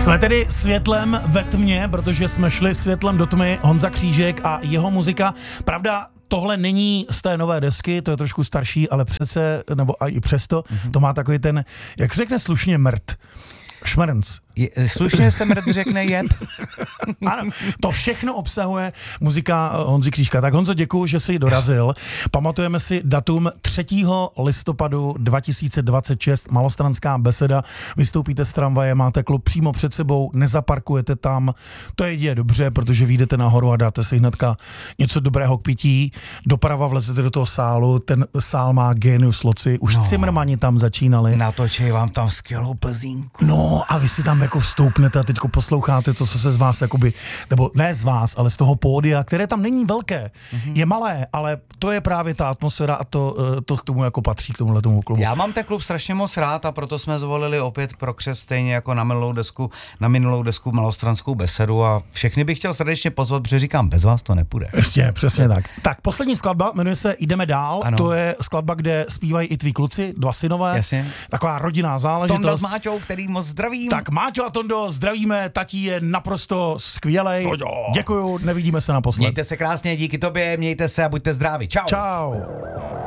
Jsme tedy světlem ve tmě, protože jsme šli světlem do tmy. Honza Křížek a jeho muzika. Pravda, tohle není z té nové desky, to je trošku starší, ale přece, nebo a i přesto, to má takový ten, jak řekne slušně, mrt. Šmrnc. Slušně se mrt řekne jeb. Ano, to všechno obsahuje muzika Honzy Křížka. Tak Honzo, děkuju, že jsi dorazil. Pamatujeme si datum 3. listopadu 2026, Malostranská beseda. Vystoupíte z tramvaje, máte klub přímo před sebou, nezaparkujete tam. To je dobře, protože vyjdete nahoru a dáte si hnedka něco dobrého k pití. Doprava vlezete do toho sálu, ten sál má genius loci. Už Cimrmani tam začínali. Natočí vám tam skvělou plzínku. No a vy si tam jako vstoupnete a teďko posloucháte to, co se z vás jakoby, nebo ne z vás, ale z toho pódia, které tam není velké, je malé, ale to je právě ta atmosféra a to k tomu jako patří, k tomuhle tomu klubu. Já mám ten klub strašně moc rád a proto jsme zvolili opět pro křest stejně jako na minulou desku Malostranskou besedu a všechny bych chtěl srdečně pozvat, protože říkám, bez vás to nepůjde. Přesně tak. Tak poslední skladba jmenuje se Jdeme dál, ano. To je skladba, kde zpívají i tví kluci, 2 synové, jasně. Taková rodinná záležitost. Tonda s Máťou, který moc zdravím. Tak Máťo a Tondo, zdravíme, tatí je naprosto skvělej. Děkuju, nevidíme se naposled. Mějte se krásně, díky tobě, mějte se a buďte zdraví. Čau. Čau.